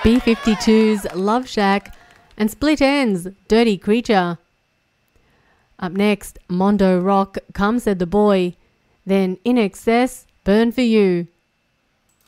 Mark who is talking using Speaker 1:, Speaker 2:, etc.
Speaker 1: B-52's Love Shack, and Split Enz, Dirty Creature. Up next, Mondo Rock, Come Said the Boy, then In Excess, Burn For You.